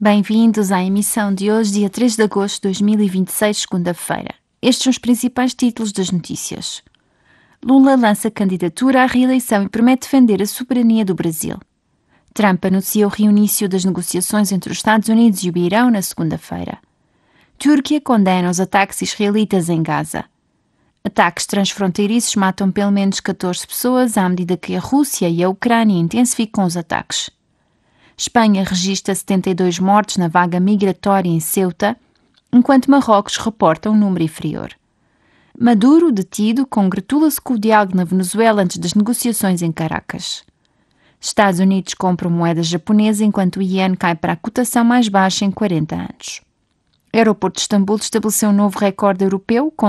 Bem-vindos à emissão de hoje, dia 3 de agosto de 2026, segunda-feira. Estes são os principais títulos das notícias. Lula lança candidatura à reeleição e promete defender a soberania do Brasil. Trump anuncia o reinício das negociações entre os Estados Unidos e o Irão na segunda-feira. Turquia condena os ataques israelitas em Gaza. Ataques transfronteiriços matam pelo menos 14 pessoas à medida que a Rússia e a Ucrânia intensificam os ataques. Espanha registra 72 mortos na vaga migratória em Ceuta, enquanto Marrocos reporta um número inferior. Maduro, detido, congratula-se com o diálogo na Venezuela antes das negociações em Caracas. Estados Unidos compram moeda japonesa enquanto o iene cai para a cotação mais baixa em 40 anos. O aeroporto de Istambul estabeleceu um novo recorde europeu com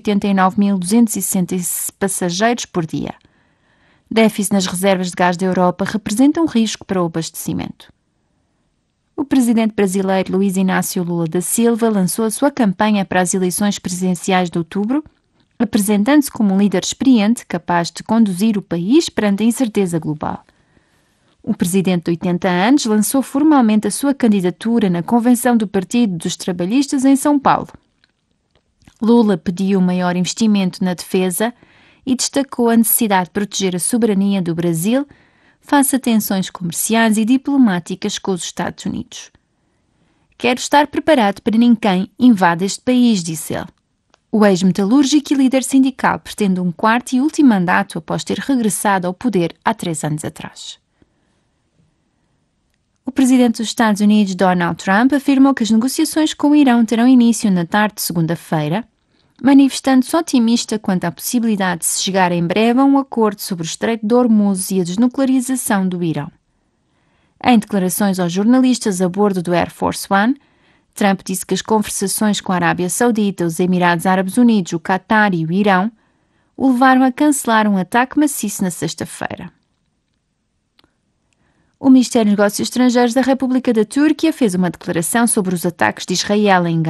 289.260 passageiros por dia. Déficit nas reservas de gás da Europa representa um risco para o abastecimento. O presidente brasileiro Luiz Inácio Lula da Silva lançou a sua campanha para as eleições presidenciais de outubro, apresentando-se como um líder experiente capaz de conduzir o país perante a incerteza global. O presidente de 80 anos lançou formalmente a sua candidatura na Convenção do Partido dos Trabalhistas em São Paulo. Lula pediu maior investimento na defesa e destacou a necessidade de proteger a soberania do Brasil face a tensões comerciais e diplomáticas com os Estados Unidos. Quero estar preparado para ninguém invada este país, disse ele. O ex-metalúrgico e líder sindical pretende um quarto e último mandato após ter regressado ao poder há 3 anos atrás. O presidente dos Estados Unidos, Donald Trump, afirmou que as negociações com o Irão terão início na tarde de segunda-feira, manifestando-se otimista quanto à possibilidade de se chegar em breve a um acordo sobre o Estreito de Hormuz e a desnuclearização do Irão. Em declarações aos jornalistas a bordo do Air Force One, Trump disse que as conversações com a Arábia Saudita, os Emirados Árabes Unidos, o Catar e o Irão o levaram a cancelar um ataque maciço na sexta-feira. O Ministério dos Negócios Estrangeiros da República da Turquia fez uma declaração sobre os ataques de Israel em